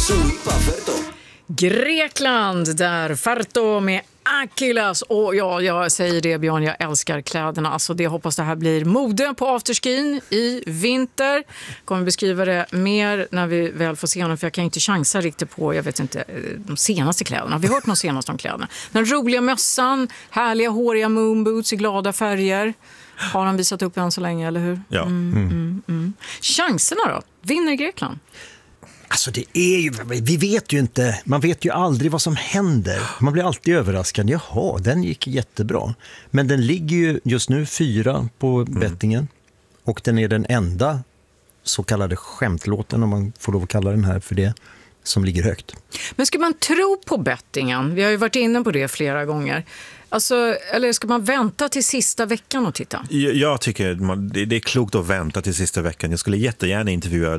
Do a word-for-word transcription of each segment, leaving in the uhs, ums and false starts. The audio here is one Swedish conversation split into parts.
Suipa Ferto. Grekland, där Ferto med Akilas. Och ja, jag säger det, Björn, jag älskar kläderna. Alltså det, hoppas det här blir mode på afterskin i vinter. Kommer beskriva det mer när vi väl får se dem, för jag kan inte chansa riktigt på, jag vet inte, de senaste kläderna. Vi har hört de senaste om kläderna. Den roliga mössan, härliga håriga moonboots i glada färger. Har han visat upp än så länge, eller hur? Ja. Mm, mm, mm. Chanserna då? Vinner Grekland? Alltså det är ju, vi vet ju inte, man vet ju aldrig vad som händer. Man blir alltid överraskad. Jaha, den gick jättebra. Men den ligger ju just nu fyra på mm. bettingen. Och den är den enda så kallade skämtlåten, om man får lov att kalla den här för det, som ligger högt. Men ska man tro på bettingen? Vi har ju varit inne på det flera gånger. Alltså, eller ska man vänta till sista veckan och titta? Jag, jag tycker man, det, det är klokt att vänta till sista veckan. Jag skulle jättegärna intervjua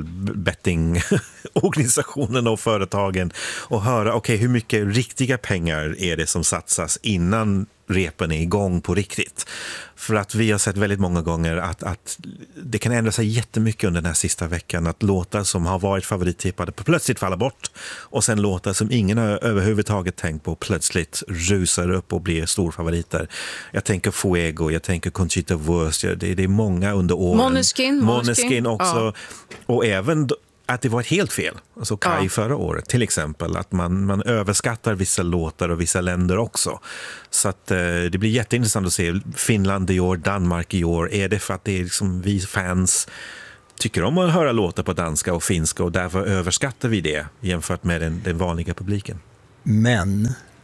bettingorganisationen och företagen och höra, okej, okay, hur mycket riktiga pengar är det som satsas innan repen är igång på riktigt. För att vi har sett väldigt många gånger att, att det kan ändra sig jättemycket under den här sista veckan. Att låtar som har varit favorittippade plötsligt faller bort. Och sen låtar som ingen har överhuvudtaget tänkt på plötsligt rusar upp och blir storfavoriter. Jag tänker Fuego, jag tänker Conchita Wurst. Det, det är många under åren. Måneskin. Måneskin också. Ja. Och även att det var ett helt fel. Alltså Kai Ja. förra året till exempel. Att man, man överskattar vissa låtar och vissa länder också. Så att, eh, det blir jätteintressant att se Finland i år, Danmark i år. Är det för att det är liksom vi fans tycker om att höra låtar på danska och finska och därför överskattar vi det jämfört med den, den vanliga publiken? Men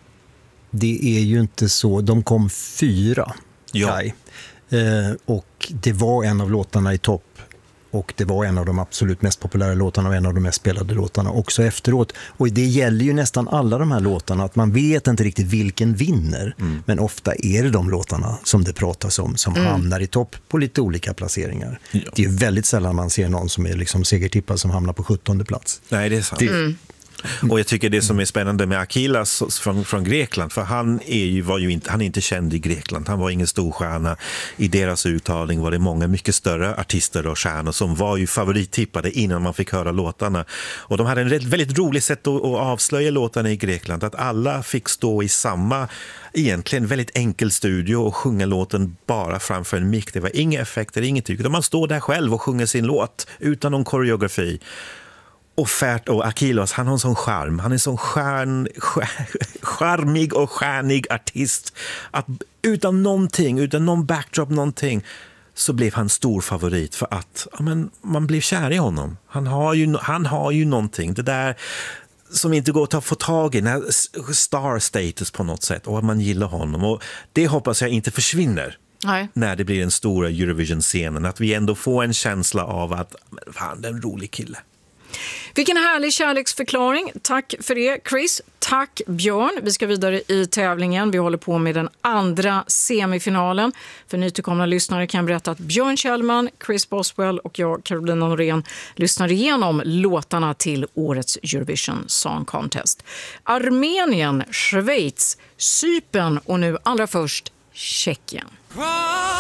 det är ju inte så. De kom fyra, Ja. Kai. Eh, och det var en av låtarna i topp. Och det var en av de absolut mest populära låtarna och en av de mest spelade låtarna också efteråt. Och det gäller ju nästan alla de här låtarna att man vet inte riktigt vilken vinner. Mm. Men ofta är det de låtarna som det pratas om som mm. hamnar i topp på lite olika placeringar. Ja. Det är ju väldigt sällan man ser någon som är liksom segertippad som hamnar på sjuttonde plats. Nej, det är sant. Det... Mm. Och jag tycker det som är spännande med Akilas från, från Grekland, för han är ju, var ju inte, han är inte känd i Grekland, han var ingen stor stjärna. I deras uttagning var det många mycket större artister och stjärnor som var ju favorittippade innan man fick höra låtarna. Och de hade en väldigt rolig sätt att, att avslöja låtarna i Grekland, att alla fick stå i samma, egentligen väldigt enkel studio och sjunga låten bara framför en mick. Det var inga effekter, ingenting, utan man står där själv och sjunger sin låt utan någon koreografi. Och Fert och Akilas, han har en sån charm. Han är en sån stjärn, charmig och stjärnig artist. Att utan någonting, utan någon backdrop, någonting, så blev han stor favorit för att ja, men, man blev kär i honom. Han har ju, han har ju någonting. Det där som inte går att få tag i, star status på något sätt. Och att man gillar honom. Och det hoppas jag inte försvinner. Nej. När det blir den stora Eurovision-scenen. Att vi ändå får en känsla av att fan, det är en rolig kille. Vilken härlig kärleksförklaring. Tack för det, Chris. Tack, Björn. Vi ska vidare i tävlingen. Vi håller på med den andra semifinalen. För nytillkomna lyssnare kan jag berätta att Björn Kjellman, Chris Boswell och jag, Carolina Norén, lyssnar igenom låtarna till årets Eurovision Song Contest. Armenien, Schweiz, Cypern och nu allra först Tjeckien.